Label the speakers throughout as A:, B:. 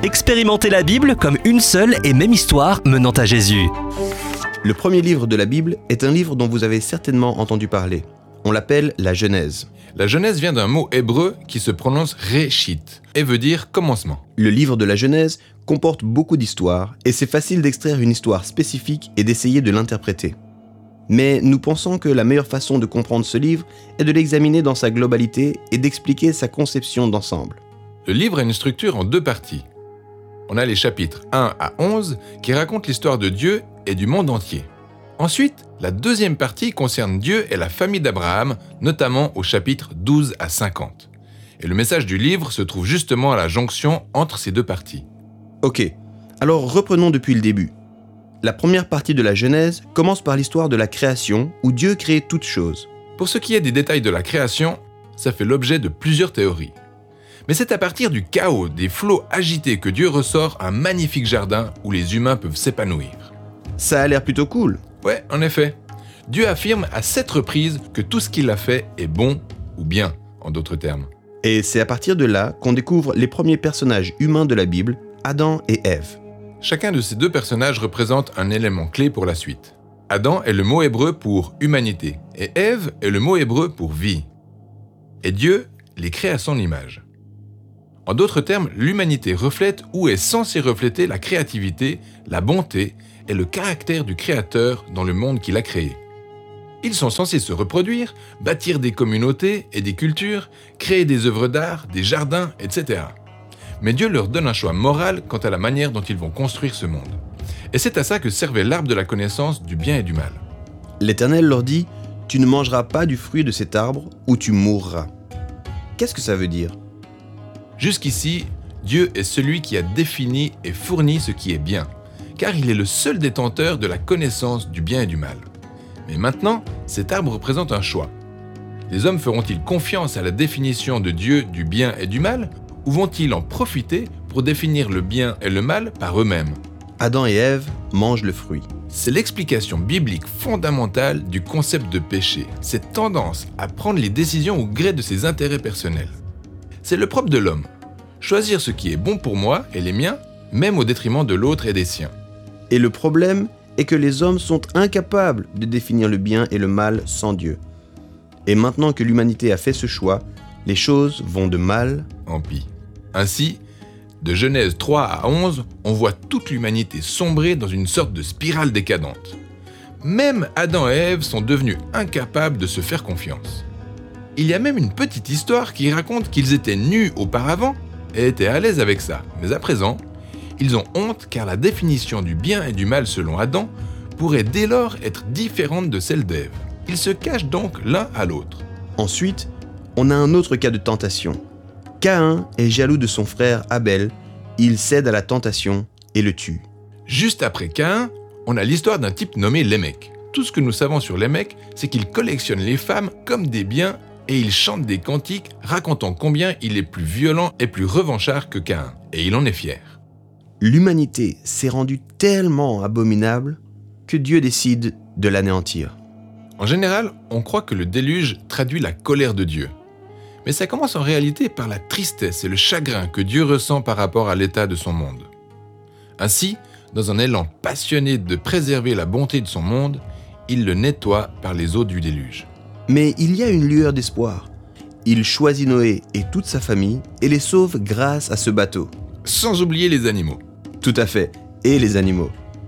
A: Expérimentez la Bible comme une seule et même histoire menant à Jésus.
B: Le premier livre de la Bible est un livre dont vous avez certainement entendu parler. On l'appelle la Genèse.
C: La Genèse vient d'un mot hébreu qui se prononce Réchit et veut dire commencement.
B: Le livre de la Genèse comporte beaucoup d'histoires et c'est facile d'extraire une histoire spécifique et d'essayer de l'interpréter. Mais nous pensons que la meilleure façon de comprendre ce livre est de l'examiner dans sa globalité et d'expliquer sa conception d'ensemble.
C: Le livre a une structure en 2 parties. On a les chapitres 1 à 11 qui racontent l'histoire de Dieu et du monde entier. Ensuite, la deuxième partie concerne Dieu et la famille d'Abraham, notamment au chapitre 12 à 50. Et le message du livre se trouve justement à la jonction entre ces 2 parties.
B: Ok, alors reprenons depuis le début. La première partie de la Genèse commence par l'histoire de la création où Dieu crée toutes choses.
C: Pour ce qui est des détails de la création, ça fait l'objet de plusieurs théories. Mais c'est à partir du chaos, des flots agités que Dieu ressort un magnifique jardin où les humains peuvent s'épanouir.
B: Ça a l'air plutôt cool.
C: Ouais, en effet. Dieu affirme à 7 reprises que tout ce qu'il a fait est bon ou bien, en d'autres termes.
B: Et c'est à partir de là qu'on découvre les premiers personnages humains de la Bible, Adam et Ève.
C: Chacun de ces 2 personnages représente un élément clé pour la suite. Adam est le mot hébreu pour humanité et Ève est le mot hébreu pour vie. Et Dieu les crée à son image. En d'autres termes, l'humanité reflète ou est censée refléter la créativité, la bonté et le caractère du Créateur dans le monde qu'il a créé. Ils sont censés se reproduire, bâtir des communautés et des cultures, créer des œuvres d'art, des jardins, etc. Mais Dieu leur donne un choix moral quant à la manière dont ils vont construire ce monde. Et c'est à ça que servait l'arbre de la connaissance du bien et du mal.
B: L'Éternel leur dit « Tu ne mangeras pas du fruit de cet arbre ou tu mourras ». Qu'est-ce que ça veut dire ?
C: Jusqu'ici, Dieu est celui qui a défini et fourni ce qui est bien, car il est le seul détenteur de la connaissance du bien et du mal. Mais maintenant, cet arbre représente un choix. Les hommes feront-ils confiance à la définition de Dieu du bien et du mal, ou vont-ils en profiter pour définir le bien et le mal par eux-mêmes ?
B: Adam et Ève mangent le fruit.
C: C'est l'explication biblique fondamentale du concept de péché, cette tendance à prendre les décisions au gré de ses intérêts personnels. C'est le propre de l'homme, choisir ce qui est bon pour moi et les miens, même au détriment de l'autre et des siens.
B: Et le problème est que les hommes sont incapables de définir le bien et le mal sans Dieu. Et maintenant que l'humanité a fait ce choix, les choses vont de mal
C: en pis. Ainsi, de Genèse 3 à 11, on voit toute l'humanité sombrer dans une sorte de spirale décadente. Même Adam et Ève sont devenus incapables de se faire confiance. Il y a même une petite histoire qui raconte qu'ils étaient nus auparavant et étaient à l'aise avec ça. Mais à présent, ils ont honte car la définition du bien et du mal selon Adam pourrait dès lors être différente de celle d'Ève. Ils se cachent donc l'un à l'autre.
B: Ensuite, on a un autre cas de tentation. Caïn est jaloux de son frère Abel, il cède à la tentation et le tue.
C: Juste après Caïn, on a l'histoire d'un type nommé Lémec. Tout ce que nous savons sur Lémec, c'est qu'il collectionne les femmes comme des biens et il chante des cantiques racontant combien il est plus violent et plus revanchard que Caïn. Et il en est fier.
B: L'humanité s'est rendue tellement abominable que Dieu décide de l'anéantir.
C: En général, on croit que le déluge traduit la colère de Dieu. Mais ça commence en réalité par la tristesse et le chagrin que Dieu ressent par rapport à l'état de son monde. Ainsi, dans un élan passionné de préserver la bonté de son monde, il le nettoie par les eaux du déluge.
B: Mais il y a une lueur d'espoir. Il choisit Noé et toute sa famille et les sauve grâce à ce bateau.
C: Sans oublier les animaux.
B: Tout à fait, et les animaux.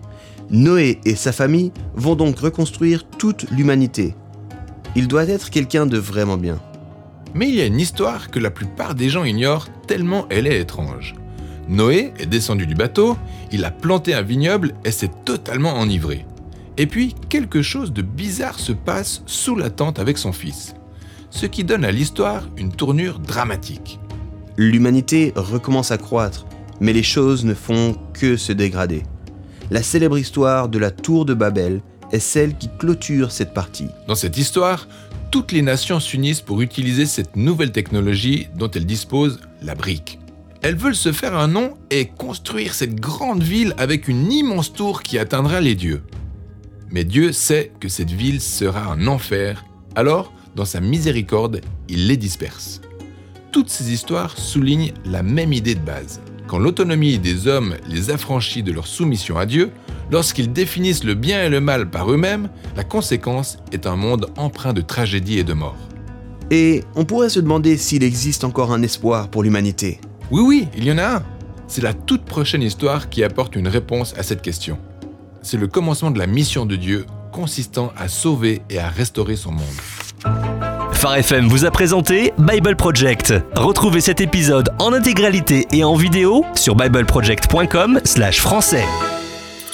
B: Noé et sa famille vont donc reconstruire toute l'humanité. Il doit être quelqu'un de vraiment bien.
C: Mais il y a une histoire que la plupart des gens ignorent tellement elle est étrange. Noé est descendu du bateau, il a planté un vignoble et s'est totalement enivré. Et puis, quelque chose de bizarre se passe sous la tente avec son fils. Ce qui donne à l'histoire une tournure dramatique.
B: L'humanité recommence à croître, mais les choses ne font que se dégrader. La célèbre histoire de la tour de Babel est celle qui clôture cette partie.
C: Dans cette histoire, toutes les nations s'unissent pour utiliser cette nouvelle technologie dont elles disposent, la brique. Elles veulent se faire un nom et construire cette grande ville avec une immense tour qui atteindra les dieux. Mais Dieu sait que cette ville sera un enfer, alors, dans sa miséricorde, il les disperse. Toutes ces histoires soulignent la même idée de base. quand l'autonomie des hommes les affranchit de leur soumission à Dieu, lorsqu'ils définissent le bien et le mal par eux-mêmes, la conséquence est un monde empreint de tragédie et de mort.
B: Et on pourrait se demander s'il existe encore un espoir pour l'humanité.
C: Oui, il y en a un. C'est la toute prochaine histoire qui apporte une réponse à cette question. C'est le commencement de la mission de Dieu, consistant à sauver et à restaurer son monde.
A: Phare FM vous a présenté Bible Project. Retrouvez cet épisode en intégralité et en vidéo sur bibleproject.com/français.